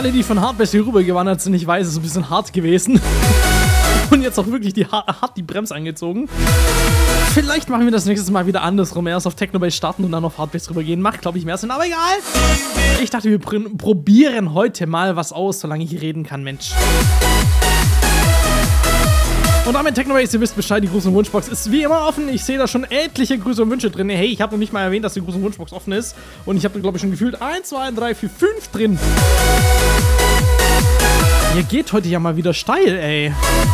alle, die von Hardbase hier rübergewandert sind, ich weiß, es ist ein bisschen hart gewesen. Und jetzt auch wirklich hart die Bremse angezogen. Vielleicht machen wir das nächstes Mal wieder andersrum. Erst auf Technobase starten und dann auf Hardbase rübergehen. Macht, glaube ich, mehr Sinn, aber egal. Ich dachte, wir probieren heute mal was aus, solange ich reden kann, Mensch. Und damit Technobase, ihr wisst Bescheid, die Gruß- und Wunschbox ist wie immer offen. Ich sehe da schon etliche Grüße und Wünsche drin. Hey, ich habe noch nicht mal erwähnt, dass die Gruß- und Wunschbox offen ist. Und ich habe da, glaube ich, schon gefühlt 1, 2, 3, 4, 5 drin. Ihr geht heute ja mal wieder steil, ey.